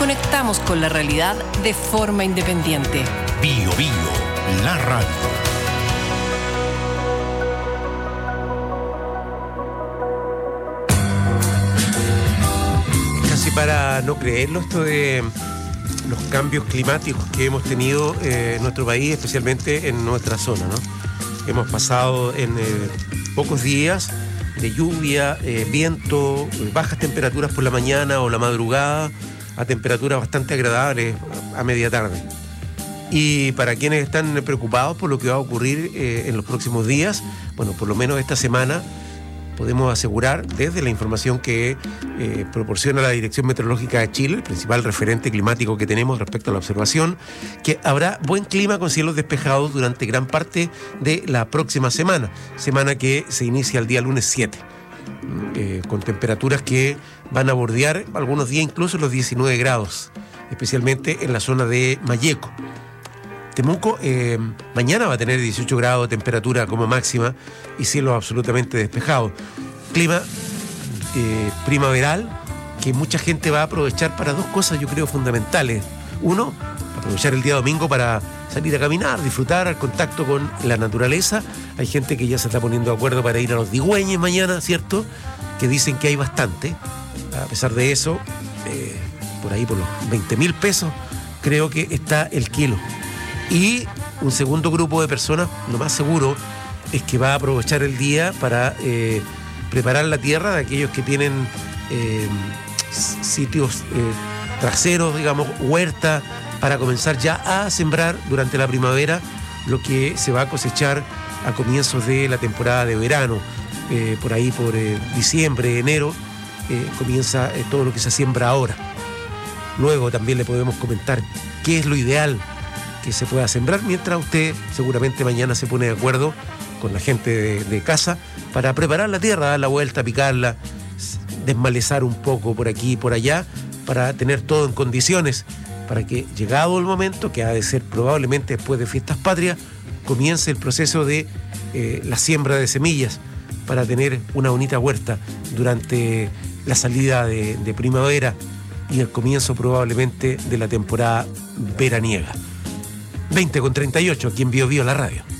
conectamos con la realidad de forma independiente. Bio Bio, la radio. Casi para no creerlo esto de los cambios climáticos que hemos tenido en nuestro país, especialmente en nuestra zona, ¿no? Hemos pasado en pocos días de lluvia, viento, bajas temperaturas por la mañana o la madrugada, a temperaturas bastante agradables a media tarde. Y para quienes están preocupados por lo que va a ocurrir en los próximos días, bueno, por lo menos esta semana podemos asegurar desde la información que proporciona la Dirección Meteorológica de Chile, el principal referente climático que tenemos respecto a la observación, que habrá buen clima con cielos despejados durante gran parte de la próxima semana que se inicia el día lunes 7, con temperaturas que van a bordear algunos días incluso los 19 grados, especialmente en la zona de Malleco. Temuco mañana va a tener 18 grados de temperatura como máxima y cielos absolutamente despejados. Clima primaveral que mucha gente va a aprovechar para dos cosas, yo creo, fundamentales. Uno, aprovechar el día domingo para salir a caminar, disfrutar al contacto con la naturaleza. Hay gente que ya se está poniendo de acuerdo para ir a los Digüeñes mañana, ¿cierto? Que dicen que hay bastante. A pesar de eso, por ahí por los 20.000 pesos, creo que está el kilo. Y un segundo grupo de personas, lo más seguro, es que va a aprovechar el día para preparar la tierra de aquellos que tienen sitios traseros, digamos, huerta, para comenzar ya a sembrar durante la primavera lo que se va a cosechar a comienzos de la temporada de verano. Por ahí, por diciembre, enero, comienza todo lo que se siembra ahora. Luego también le podemos comentar qué es lo ideal que se pueda sembrar, mientras usted seguramente mañana se pone de acuerdo con la gente de casa para preparar la tierra, dar la vuelta, picarla, desmalezar un poco por aquí y por allá, para tener todo en condiciones, para que llegado el momento, que ha de ser probablemente después de Fiestas Patrias, comience el proceso de la siembra de semillas, para tener una bonita huerta durante la salida de primavera y el comienzo probablemente de la temporada veraniega. 20:38, aquí en Bio Bio, la radio.